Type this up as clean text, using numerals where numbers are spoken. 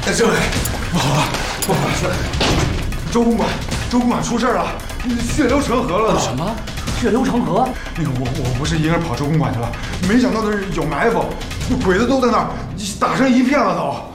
政委，不好了，不好了！周公馆出事了，血流成河了！ 什么？血流成河？ 那个我不是一个人跑周公馆去了，没想到的是有埋伏，鬼子都在那儿，打成一片了都。